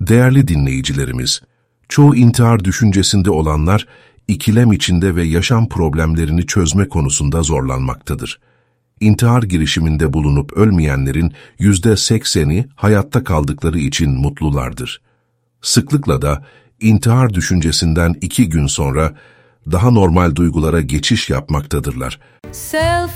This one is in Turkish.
Değerli dinleyicilerimiz, çoğu intihar düşüncesinde olanlar, ikilem içinde ve yaşam problemlerini çözme konusunda zorlanmaktadır. İntihar girişiminde bulunup ölmeyenlerin %80'i hayatta kaldıkları için mutlulardır. Sıklıkla da intihar düşüncesinden 2 gün sonra daha normal duygulara geçiş yapmaktadırlar.